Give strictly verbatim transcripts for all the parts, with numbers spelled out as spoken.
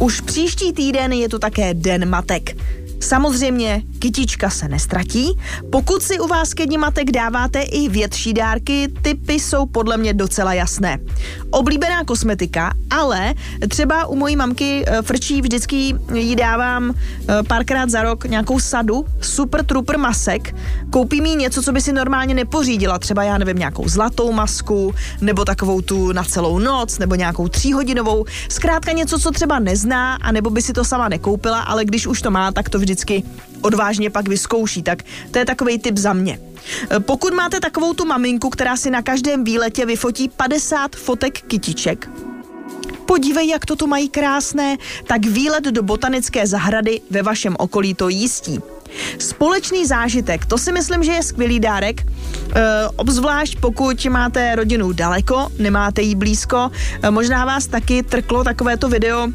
Už příští týden je to také Den matek. Samozřejmě kytička se nestratí. Pokud si u vás ke dni matek dáváte i větší dárky, typy jsou podle mě docela jasné. Oblíbená kosmetika, ale třeba u mojí mamky frčí, vždycky jí dávám párkrát za rok nějakou sadu super trooper masek. Koupím jí něco, co by si normálně nepořídila. Třeba já nevím, nějakou zlatou masku, nebo takovou tu na celou noc, nebo nějakou tříhodinovou. Zkrátka něco, co třeba nezná, a nebo by si to sama nekoupila, ale když už to má, tak to vždycky odvážně pak vyzkouší, tak to je takovej tip za mě. Pokud máte takovou tu maminku, která si na každém výletě vyfotí padesát fotek kytiček, podívej, jak to tu mají krásné, tak výlet do botanické zahrady ve vašem okolí to jistí. Společný zážitek, to si myslím, že je skvělý dárek, e, obzvlášť pokud máte rodinu daleko, nemáte jí blízko, e, možná vás taky trklo takovéto video,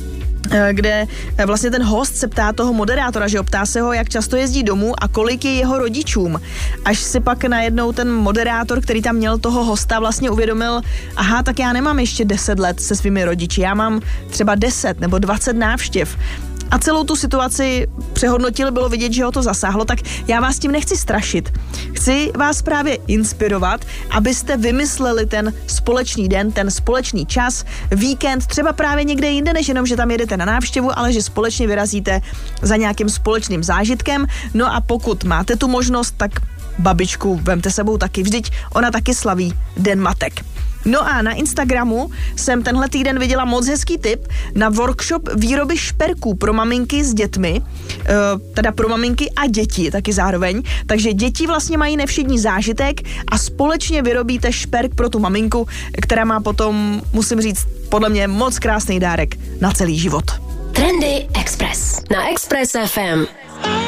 kde vlastně ten host se ptá toho moderátora, že optá se ho, jak často jezdí domů a kolik je jeho rodičům. Až si pak najednou ten moderátor, který tam měl toho hosta, vlastně uvědomil, aha, tak já nemám ještě deset let se svými rodiči, já mám třeba deset nebo dvacet návštěv. A celou tu situaci přehodnotil, bylo vidět, že ho to zasáhlo, tak já vás tím nechci strašit. Chci vás právě inspirovat, abyste vymysleli ten společný den, ten společný čas, víkend, třeba právě někde jinde, než jenom, že tam jedete na návštěvu, ale že společně vyrazíte za nějakým společným zážitkem. No a pokud máte tu možnost, tak babičku vemte sebou taky, vždyť ona taky slaví Den matek. No a na Instagramu jsem tenhle týden viděla moc hezký tip na workshop výroby šperků pro maminky s dětmi, teda pro maminky a děti taky zároveň, takže děti vlastně mají nevšední zážitek a společně vyrobíte šperk pro tu maminku, která má potom, musím říct, podle mě moc krásný dárek na celý život. Trendy Express na Express F M.